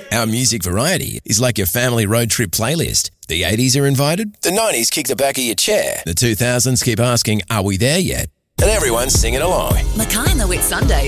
Our music variety is like your family road trip playlist. The 80s are invited, the 90s kick the back of your chair, the 2000s keep asking, are we there yet? And everyone's singing along. Mackay and the Whit Sunday